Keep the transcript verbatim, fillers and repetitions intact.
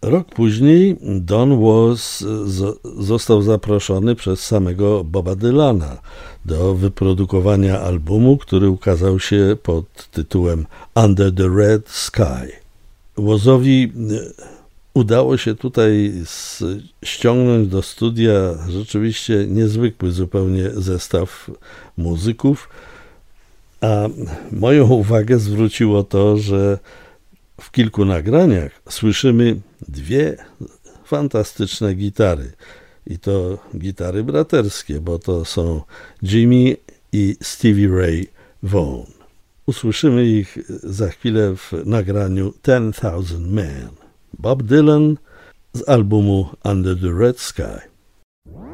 Rok później Don Was z- został zaproszony przez samego Boba Dylana do wyprodukowania albumu, który ukazał się pod tytułem Under the Red Sky. Wozowi udało się tutaj z- ściągnąć do studia rzeczywiście niezwykły zupełnie zestaw muzyków, a moją uwagę zwróciło to, że w kilku nagraniach słyszymy dwie fantastyczne gitary. I to gitary braterskie, bo to są Jimmy i Stevie Ray Vaughan. Usłyszymy ich za chwilę w nagraniu Ten Thousand Men. Bob Dylan z albumu Under the Red Sky.